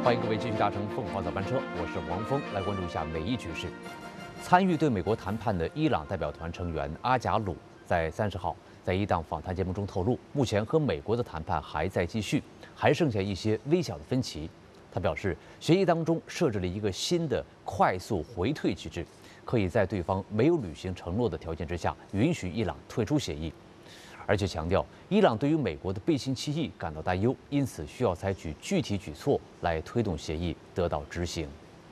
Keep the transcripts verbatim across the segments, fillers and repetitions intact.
欢迎各位继续搭乘凤凰早班车，我是王峰，来关注一下美伊局势。参与对美国谈判的伊朗代表团成员阿贾鲁在三十号在一档访谈节目中透露，目前和美国的谈判还在继续，还剩下一些微小的分歧。他表示，协议当中设置了一个新的快速回退机制，可以在对方没有履行承诺的条件之下，允许伊朗退出协议。而且强调，伊朗对于美国的背信弃义感到担忧，因此需要采取具体举措来推动协议得到执行。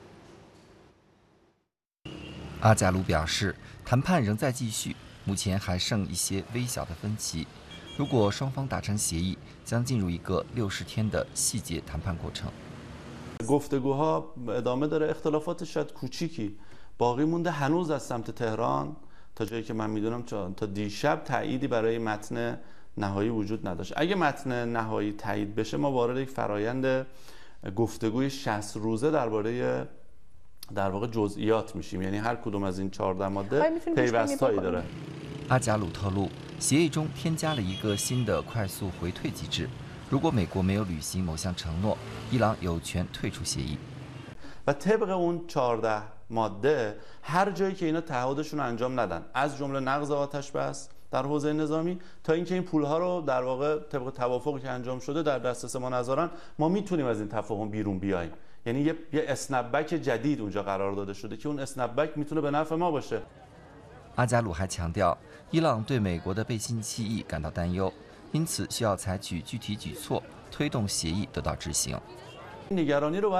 阿贾鲁表示，谈判仍在继续，目前还剩一些微小的分歧。如果双方达成协议，将进入一个六十天的细节谈判过程。 گفتگوها ادامه داره اختلافات شاید کوچیکی باقی مونده هنوز از سمت تهران تا جایی که من میدونم تا دیشب تأییدی برای متن نهایی وجود نداشت. اگه متن نهایی تایید بشه ما وارد یک فرایند گفتگوی شصت روزه درباره در واقع جزئیات میشیم، یعنی هر کدوم از این چهارده ماده پیوستایی داره. 阿贾鲁透露，协议中添加了一个新的快速回退机制。如果美国没有履行某项承诺，伊朗有权退出协议。 و طبق اون چهارده ماده هر جایی که اینا تعهدشون رو انجام ندن، از جمله نقض آتش بس در حوزه نظامی تا اینکه این پولها رو در واقع طبق توافقی که انجام شده در دسترس ما نذارن، ما میتونیم از این تفاهم بیرون بیاییم. یعنی یه یه اسنپبک جدید اونجا قرار داده شده که اون اسنپبک میتونه به نفع ما باشه. 阿贾鲁还强调，伊朗对美国的背信弃义感到担忧，因此需要采取具体举措，推动协议得到执行。